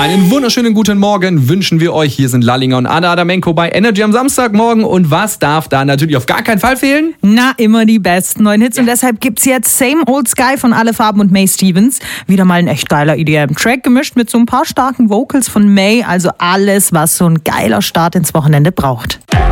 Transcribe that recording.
Einen wunderschönen guten Morgen wünschen wir euch. Hier sind Lallinger und Anna Adamenko bei Energy am Samstagmorgen. Und was darf da natürlich auf gar keinen Fall fehlen? Na, immer die besten neuen Hits. Und deshalb gibt's jetzt Same Old Sky von Alle Farben und May Stevens. Wieder mal ein echt geiler EDM-Track, gemischt mit so ein paar starken Vocals von May. Also alles, was so ein geiler Start ins Wochenende braucht.